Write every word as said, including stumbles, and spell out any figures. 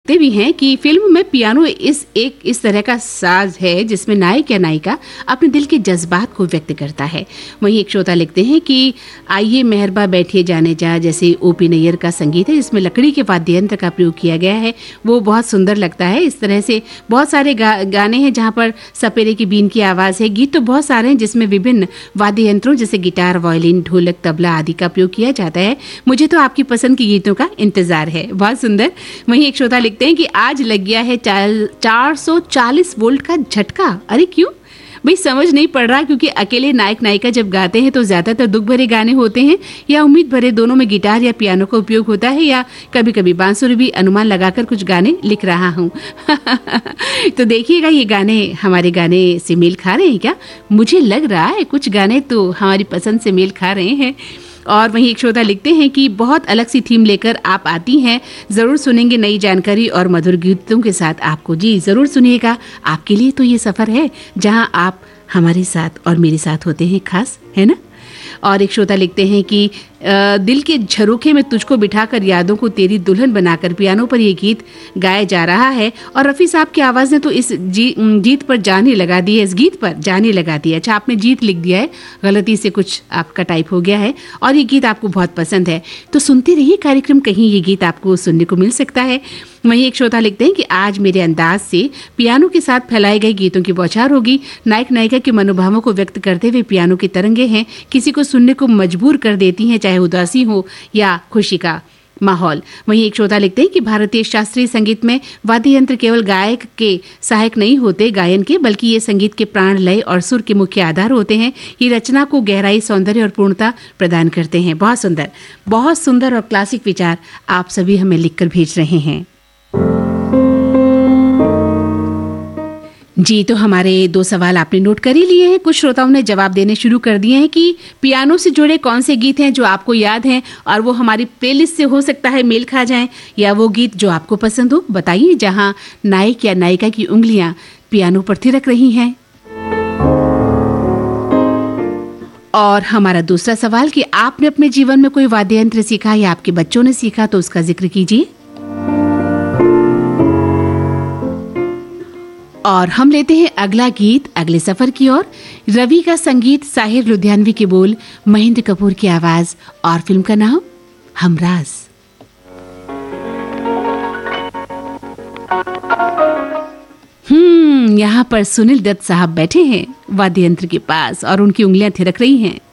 लिखते भी हैं कि फिल्म में पियानो इस एक इस तरह का साज है जिसमें नायक या नायिका अपने दिल के जज्बात को व्यक्त करता है। वहीं एक श्रोता लिखते हैं कि आइए मेहरबा बैठिए जाने जा जैसे ओपी नैयर का संगीत है, जिसमें लकड़ी के वाद्य यंत्र का प्रयोग किया गया है, वो बहुत सुंदर लगता है। इस तरह से बहुत सारे गा, गाने हैं जहाँ पर सपेरे की बीन की आवाज़ है। गीत तो बहुत सारे हैं जिसमें विभिन्न वाद्य यंत्रों जैसे गिटार, वायलिन, ढोलक, तबला आदि का प्रयोग किया जाता है। मुझे तो आपकी पसंद के गीतों का इंतजार है। बहुत सुंदर। वहीं एक श्रोता लिखते हैं कि आज लग गया है चार सौ चालीस वोल्ट का झटका। अरे क्यों भाई, समझ नहीं पड़ रहा, क्योंकि अकेले नायक नायिका जब गाते हैं तो ज्यादातर दुख भरे गाने होते हैं या उम्मीद भरे, दोनों में गिटार या पियानो का उपयोग होता है, या कभी कभी बांसुरी भी अनुमान लगाकर कुछ गाने लिख रहा हूँ। तो देखिएगा ये गाने हमारे गाने से मेल खा रहे हैं क्या? मुझे लग रहा है कुछ गाने तो हमारी पसंद से मेल खा रहे हैं। और वहीं एक श्रोता लिखते हैं कि बहुत अलग सी थीम लेकर आप आती हैं, जरूर सुनेंगे नई जानकारी और मधुर गीतों के साथ आपको। जी जरूर सुनिएगा, आपके लिए तो ये सफर है जहां आप हमारे साथ और मेरे साथ होते हैं खास, है ना। और एक श्रोता लिखते हैं कि आ, दिल के झरोखे में तुझको बिठाकर यादों को तेरी दुल्हन बनाकर पियानो पर ये गीत गाया जा रहा है। और रफ़ी साहब की आवाज़ ने तो इस जी, जीत पर जान ही लगा दी है, इस गीत पर जान ही लगा दी है। अच्छा, आपने जीत लिख दिया है, गलती से कुछ आपका टाइप हो गया है और ये गीत आपको बहुत पसंद है, तो सुनते रहिए कार्यक्रम, कहीं ये गीत आपको सुनने को मिल सकता है। वहीं एक श्रोता लिखते हैं कि आज मेरे अंदाज से पियानो के साथ फैलाए गए गीतों की बौछार होगी। नायक नायिका के मनोभावों को व्यक्त करते हुए पियानो की तरंगे हैं, किसी को सुनने को मजबूर कर देती हैं, चाहे उदासी हो या खुशी का माहौल। वहीं एक श्रोता लिखते हैं कि भारतीय शास्त्रीय संगीत में वाद्य यंत्र केवल गायक के सहायक नहीं होते गायन के, बल्कि ये संगीत के प्राण, लय और सुर के मुख्य आधार होते हैं। ये रचना को गहराई, सौंदर्य और पूर्णता प्रदान करते हैं। बहुत सुंदर, बहुत सुंदर और क्लासिक विचार आप सभी हमें लिखकर भेज रहे हैं। जी, तो हमारे दो सवाल आपने नोट कर ही लिए हैं। कुछ श्रोताओं ने जवाब देने शुरू कर दिए हैं कि पियानो से जुड़े कौन से गीत हैं जो आपको याद हैं और वो हमारी प्लेलिस्ट से हो सकता है मेल खा जाएं, या वो गीत जो आपको पसंद हो। बताइए जहां नायक या नायिका की उंगलियां पियानो पर थिरक रही हैं। और हमारा दूसरा सवाल कि आपने अपने जीवन में कोई वाद्य यंत्र सीखा या आपके बच्चों ने सीखा, तो उसका जिक्र कीजिए। और हम लेते हैं अगला गीत अगले सफर की ओर। रवि का संगीत, साहिर लुधियानवी के बोल, महेंद्र कपूर की आवाज और फिल्म का नाम हमराज। हम्म यहाँ पर सुनील दत्त साहब बैठे हैं वाद्य यंत्र के पास और उनकी उंगलियां थिरक रही हैं।